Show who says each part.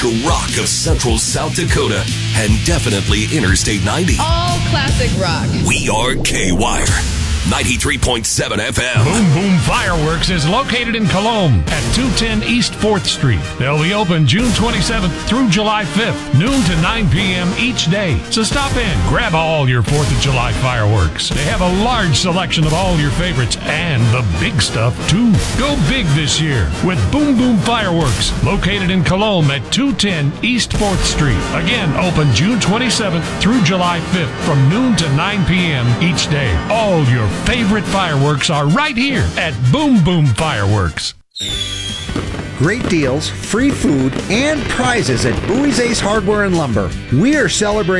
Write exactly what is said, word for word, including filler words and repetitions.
Speaker 1: rock of Central South Dakota and definitely Interstate ninety.
Speaker 2: All classic rock.
Speaker 1: We are K-Wire. ninety-three point seven F M.
Speaker 3: Boom Boom Fireworks is located in Colomb at two ten East fourth Street. They'll be open June twenty-seventh through July fifth, noon to nine p.m. each day. So stop in, grab all your fourth of July fireworks. They have a large selection of all your favorites and the big stuff, too. Go big this year with Boom Boom Fireworks, located in Colomb at two ten East fourth Street. Again, open June twenty-seventh through July fifth from noon to nine p.m. each day. All your favorite fireworks are right here at Boom Boom Fireworks.
Speaker 4: Great deals, free food, and prizes at Bowie's Ace Hardware and Lumber. We are celebrating